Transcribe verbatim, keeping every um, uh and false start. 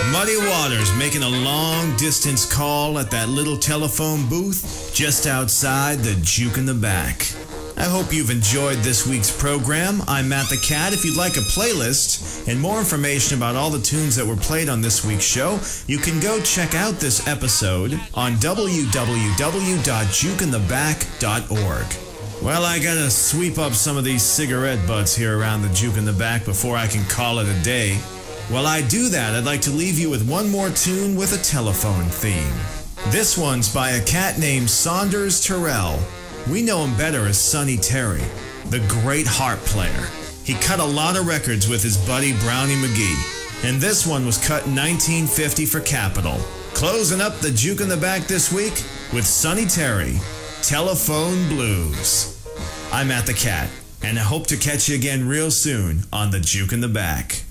Muddy Waters making a long-distance call at that little telephone booth just outside the Juke in the Back. I hope you've enjoyed this week's program. I'm Matt the Cat. If you'd like a playlist and more information about all the tunes that were played on this week's show, you can go check out this episode on w w w dot juke in the back dot org. Well, I gotta sweep up some of these cigarette butts here around the Juke in the Back before I can call it a day. While I do that, I'd like to leave you with one more tune with a telephone theme. This one's by a cat named Saunders Terrell. We know him better as Sonny Terry, the great harp player. He cut a lot of records with his buddy Brownie McGee, and this one was cut in nineteen fifty for Capitol. Closing up the Juke in the Back this week with Sonny Terry, Telephone Blues. I'm Matt the Cat, and I hope to catch you again real soon on the Juke in the Back.